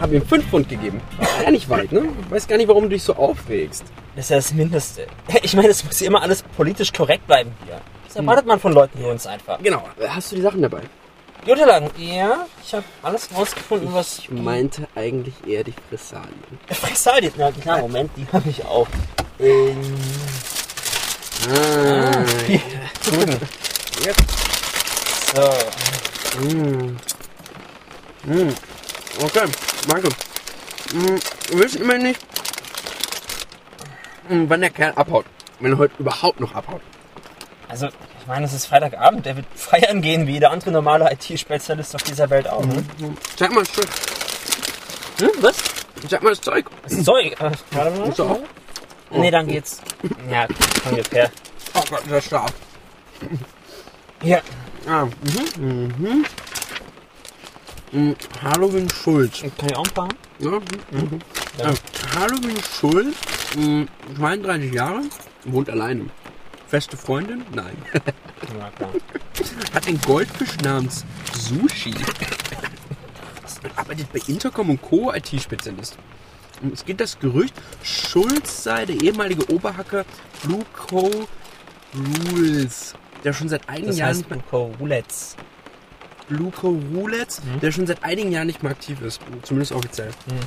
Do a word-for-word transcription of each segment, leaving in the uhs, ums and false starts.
Hab ihm fünf Pfund gegeben. War ja nicht weit, ne? Weiß gar nicht, warum du dich so aufregst. Das ist ja das Mindeste. Ich meine, es muss ja immer alles politisch korrekt bleiben hier. Das erwartet man von Leuten wie uns einfach. Genau. Hast du die Sachen dabei? Die Unterlagen? Ja, ich habe alles rausgefunden, was... Ich meinte eigentlich eher die Fressalien. Fressalien? Na klar, Moment, die habe ich auch. Ähm... Ah, Hier, gut. ja. So. Mm. Mm. Okay, danke. Mm. Wir wissen immer nicht, mm, wann der Kerl abhaut. Wenn er heute überhaupt noch abhaut. Also, ich meine, es ist Freitagabend. Der wird feiern gehen, wie jeder andere normale I T-Spezialist auf dieser Welt auch. Ne? Mhm. Zeig mal das Zeug. Hm, was? Zeig mal das Zeug. Das ist Zeug. Äh, warte mal. Ist er auch? Nee, dann geht's. Ja, ungefähr. Oh Gott, der ist stark. Ja. Ah, mhm. Mhm. Mhm. Halloween Schulz. Kann ich auch ein paar? Ja. Mhm. Ja. Ja. Halloween Schulz, mhm. zweiunddreißig Jahre, wohnt alleine. Feste Freundin? Nein. Ja, klar. Hat einen Goldfisch namens Sushi. Arbeitet bei Intercom und Co. I T-Spezialist. Es geht das Gerücht, Schulz sei der ehemalige Oberhacker Blue Co. Rules, der schon seit einigen Das Jahren heißt nicht mehr, Blue Roulettes. Blue Co. Roulets, mhm. der schon seit einigen Jahren nicht mehr aktiv ist, zumindest offiziell.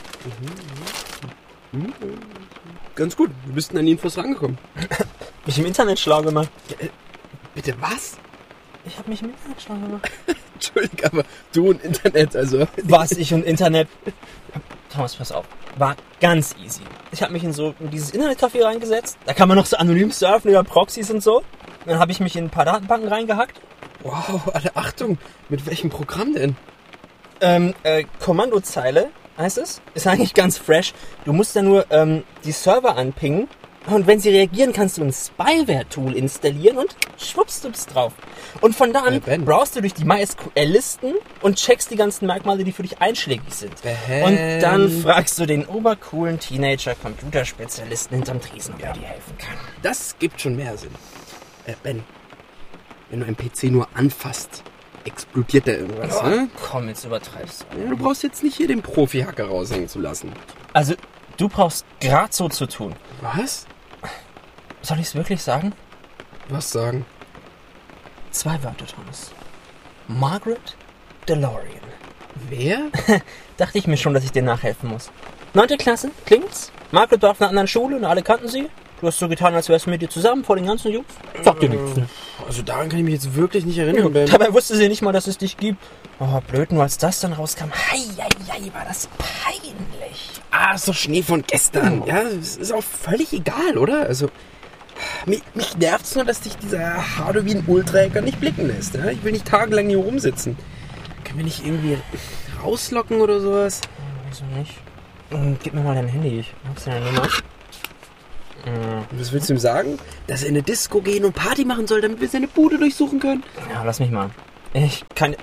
Mhm. Mhm. Mhm. Ganz gut, du bist an die Infos rangekommen. Mich im Internet schlau gemacht. Ja, äh, bitte was? Ich habe mich im Internet schlau gemacht. Entschuldigung, aber du und Internet, also. Was, ich und Internet? Thomas, pass auf. War ganz easy. Ich habe mich in so in dieses Internetcafé reingesetzt. Da kann man noch so anonym surfen über Proxys und so. Dann habe ich mich in ein paar Datenbanken reingehackt. Wow, alle Achtung. Mit welchem Programm denn? Ähm, äh, Kommandozeile heißt es. Ist eigentlich ganz fresh. Du musst da nur ähm, die Server anpingen. Und wenn sie reagieren, kannst du ein Spyware-Tool installieren und schwupps, du bist drauf. Und von da an äh, browst du durch die MySQL-Listen und checkst die ganzen Merkmale, die für dich einschlägig sind. Ben. Und dann fragst du den obercoolen Teenager-Computerspezialisten hinterm Tresen, ob er dir helfen kann. Das gibt schon mehr Sinn. Äh, Ben, wenn du einen P C nur anfasst, explodiert da irgendwas, Oh, ne? komm, jetzt übertreibst du. Ja, du brauchst jetzt nicht hier den Profi-Hacker raushängen zu lassen. Also, du brauchst grad so zu tun. Was? Soll ich es wirklich sagen? Was sagen? Zwei Wörter, Thomas. Margaret DeLorean. Wer? Dachte ich mir schon, dass ich dir nachhelfen muss. Neunte Klasse, klingt's? Margaret war auf einer anderen Schule und alle kannten sie. Du hast so getan, als wärst du mit dir zusammen vor den ganzen Jungs. Sagt dir nichts, ne? Also daran kann ich mich jetzt wirklich nicht erinnern, Ben. Dabei wusste sie nicht mal, dass es dich gibt. Oh, blöd, nur als das dann rauskam. Hei, hei, hei, war das peinlich. Ah, ist doch Schnee von gestern. Ja, es ist auch völlig egal, oder? Also, mich, mich nervt's nur, dass dich dieser Halloween-Ultra-Hacker nicht blicken lässt. Ja? Ich will nicht tagelang hier rumsitzen. Können wir nicht irgendwie rauslocken oder sowas? Wieso nicht? Hm, Gib mir mal dein Handy, ich hab's deine Nummer. Und was willst du ihm sagen? Dass er in eine Disco gehen und Party machen soll, damit wir seine Bude durchsuchen können? Ja, lass mich mal. Ich kann...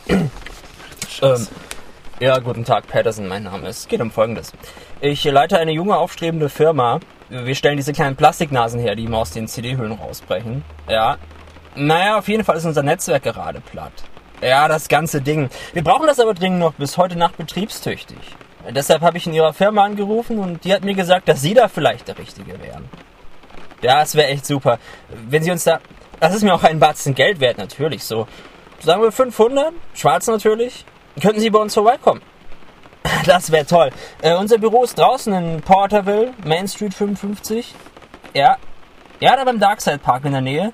ähm, ja, guten Tag, Patterson, mein Name. Es geht um Folgendes. Ich leite eine junge, aufstrebende Firma. Wir stellen diese kleinen Plastiknasen her, die immer aus den C D-Hüllen rausbrechen. Ja. Naja, auf jeden Fall ist unser Netzwerk gerade platt. Ja, das ganze Ding. Wir brauchen das aber dringend noch bis heute Nacht betriebstüchtig. Deshalb habe ich in ihrer Firma angerufen und die hat mir gesagt, dass sie da vielleicht der Richtige wären. Ja, es wäre echt super. Wenn sie uns da... Das ist mir auch ein Batzen Geld wert, natürlich. So, sagen wir fünfhundert, schwarz natürlich. Könnten Sie bei uns vorbeikommen? Das wäre toll. Äh, unser Büro ist draußen in Porterville, Main Street fünfundfünfzig. Ja. Ja, da beim Darkside Park in der Nähe.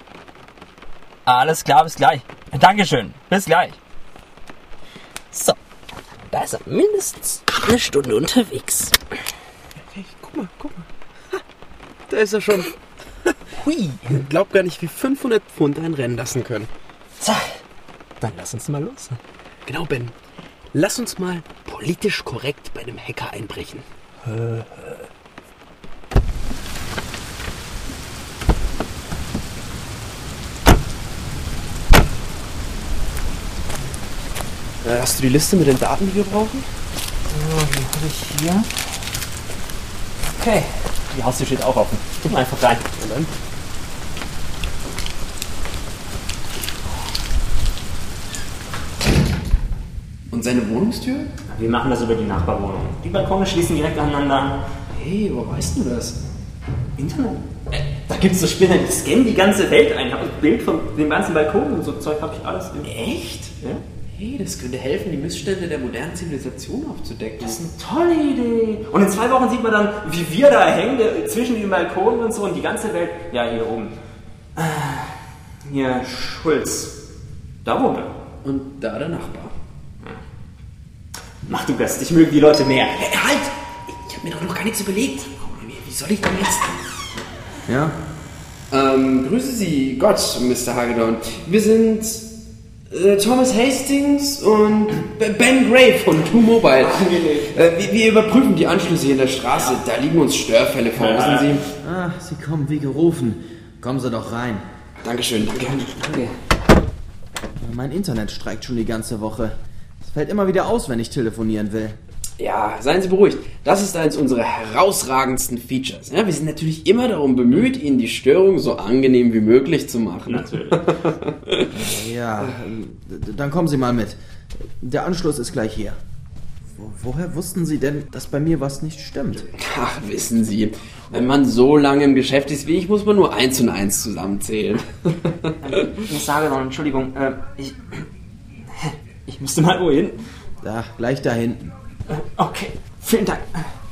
Alles klar, bis gleich. Dankeschön, bis gleich. So. Da ist er mindestens eine Stunde unterwegs. Hey, guck mal, guck mal. Ha, da ist er schon. Hui. Ich glaub gar nicht, wie fünfhundert Pfund ein Rennen lassen können. So, dann lass uns mal los. Genau, Ben. Lass uns mal politisch korrekt bei einem Hacker einbrechen. Äh, hast du die Liste mit den Daten, die wir brauchen? So, die habe ich hier. Okay, die Haustür steht auch offen. Guck mal einfach rein. Und dann? Und seine Wohnungstür? Wir machen das über die Nachbarwohnung. Die Balkone schließen direkt aneinander. Hey, wo weißt du das? Internet? Äh, da gibt's so Spinner, die scannen die ganze Welt ein. Ich habe ein Bild von dem ganzen Balkon und so Zeug habe ich alles. Echt? Ja? Hey, das könnte helfen, die Missstände der modernen Zivilisation aufzudecken. Das ist eine tolle Idee. Und in zwei Wochen sieht man dann, wie wir da hängen, zwischen den Balkonen und so und die ganze Welt. Ja, hier oben. Äh, hier, Schulz. Da wohnt er. Und da der Nachbar. Mach du das, ich mögen die Leute mehr. Hey, halt! Ich habe mir doch noch gar nichts überlegt. Wie, wie soll ich denn jetzt? Ja? Ähm, grüße Sie, Gott, Mister Hagedorn. Wir sind äh, Thomas Hastings und Ben Gray von Two Mobile. Äh, wir, wir überprüfen die Anschlüsse hier in der Straße. Da liegen uns Störfälle vor, wissen Sie? Ah, Sie kommen wie gerufen. Kommen Sie doch rein. Dankeschön, danke. danke. Mein Internet streikt schon die ganze Woche. Es fällt immer wieder aus, wenn ich telefonieren will. Ja, seien Sie beruhigt. Das ist eines unserer herausragendsten Features. Ja, wir sind natürlich immer darum bemüht, Ihnen die Störung so angenehm wie möglich zu machen. Natürlich. Ja, d- dann kommen Sie mal mit. Der Anschluss ist gleich hier. Wo, woher wussten Sie denn, dass bei mir was nicht stimmt? Ach, wissen Sie, wenn man so lange im Geschäft ist wie ich, muss man nur eins und eins zusammenzählen. Ich sage noch, Entschuldigung, äh, ich, ich müsste mal wohin. Da, gleich da hinten. Okay, vielen Dank.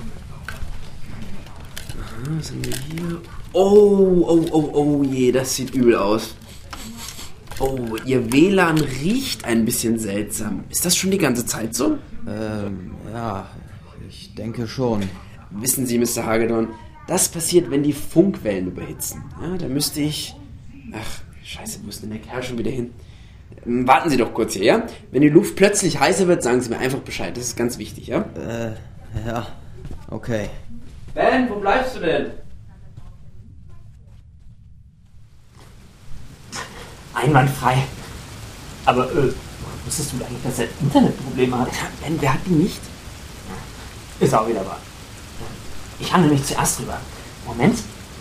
Was haben wir hier? Oh, oh, oh, oh je, das sieht übel aus. Oh, Ihr W L A N riecht ein bisschen seltsam. Ist das schon die ganze Zeit so? Ähm, ja, ich denke schon. Wissen Sie, Mister Hagedorn, das passiert, wenn die Funkwellen überhitzen. Ja, da müsste ich... Ach, scheiße, wo ist denn der Kerl schon wieder hin? Ähm, Warten Sie doch kurz hier, ja? Wenn die Luft plötzlich heißer wird, sagen Sie mir einfach Bescheid. Das ist ganz wichtig, ja? Äh, ja, okay. Ben, wo bleibst du denn? Einwandfrei. Aber, äh, wusstest du eigentlich, dass er Internetprobleme hat? Ja, Ben, wer hat die nicht? Ist auch wieder wahr. Ich handle mich zuerst drüber. Moment.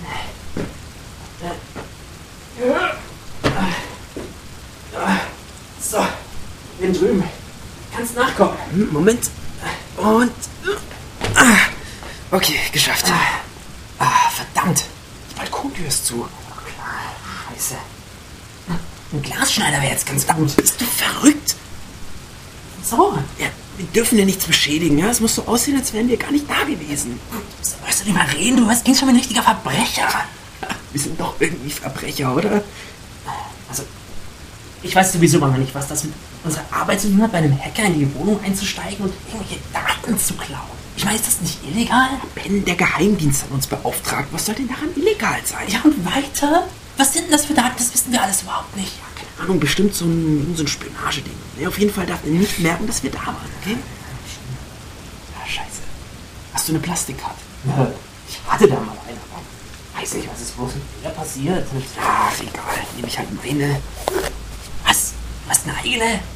So, bin drüben. Kannst nachkommen. Hm, Moment. Und... Ah, okay, geschafft. Ah, verdammt. Die Balkontür ist zu. Scheiße. Ein Glasschneider wäre jetzt ganz gut. Bist du verrückt? So. Ja, wir dürfen ja nichts beschädigen, ja? Es muss so aussehen, als wären wir gar nicht da gewesen. Sollst du nicht mal reden? Du klingt schon wie ein richtiger Verbrecher. Wir sind doch irgendwie Verbrecher, oder? Also, ich weiß sowieso mal nicht, was das mit unserer Arbeit zu tun hat, bei einem Hacker in die Wohnung einzusteigen und irgendwelche Daten zu klauen. Ich meine, ist das nicht illegal? Ben, der Geheimdienst hat uns beauftragt. Was soll denn daran illegal sein? Ja, und weiter? Was sind denn das für Daten? Das wissen wir alles überhaupt nicht. Keine Ahnung, bestimmt so ein, so ein Spionageding. Ja, auf jeden Fall darf er nicht merken, dass wir da waren, okay? Ah, scheiße. Hast du eine Plastikkarte? Ja, ich hatte da mal eine, aber weiß nicht, was ist bloß mit der passiert. Ach, egal. Nehme ich halt meine. Was? Du hast eine eigene?